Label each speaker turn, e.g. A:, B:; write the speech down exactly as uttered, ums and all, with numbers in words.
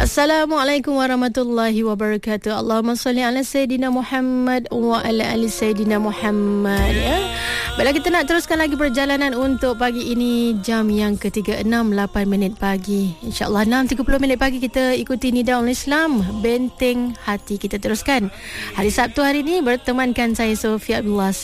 A: Assalamualaikum warahmatullahi wabarakatuh. Allahumma salli ala Sayyidina Muhammad wa ala ali Sayyidina Muhammad, ya. Baiklah, kita nak teruskan lagi perjalanan untuk pagi ini, jam yang ketiga, enam lapan minit pagi. InsyaAllah enam tiga puluh minit pagi kita ikuti Nidaul Islam, Benteng Hati. Kita teruskan hari Sabtu hari ini bertemankan saya Sofia Abdullah